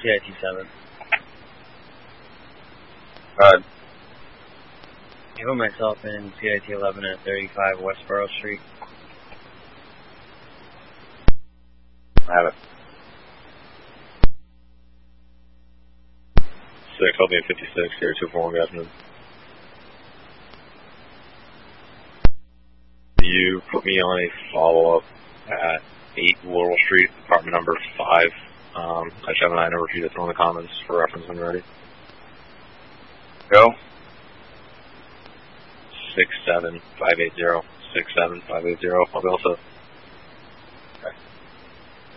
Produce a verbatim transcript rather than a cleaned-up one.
C I T seven. Uh, I put myself in C I T eleven at thirty-five Westboro Street. I have it. Six, I'll be at fifty-six here, two four one, good afternoon. You put me on a follow-up at eight Laurel Street, apartment number five. Um, I just have an I number for you to throw in the comments for reference when you're ready. Go. six seven five eight zero. six seven five eight zero. I'll be also